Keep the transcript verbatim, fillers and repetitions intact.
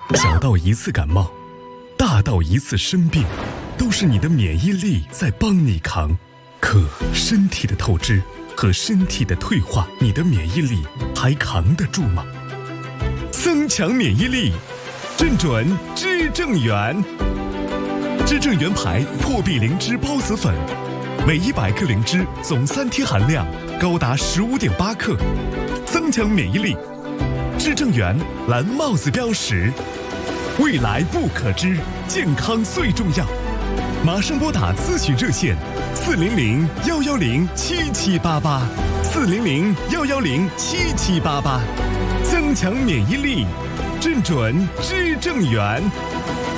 小到一次感冒，大到一次生病，都是你的免疫力在帮你扛。可身体的透支和身体的退化，你的免疫力还扛得住吗？增强免疫力，正准知正元。知正元牌破壁灵芝孢子粉，每一百克灵芝总三天含量高达十五点八克，增强免疫力。知正元蓝帽子标识，未来不可知，健康最重要。马上拨打咨询热线四零零幺幺零七七八八，四零零幺幺零七七八八，增强免疫力，正准知正元。